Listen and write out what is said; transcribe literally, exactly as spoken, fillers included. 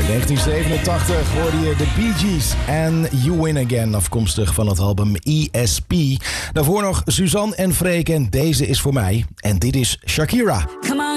negentien zevenentachtig hoorde je de Bee Gees en You Win Again, afkomstig van het album E S P. Daarvoor nog Suzanne en Freek en Deze is voor mij. En dit is Shakira. Come on.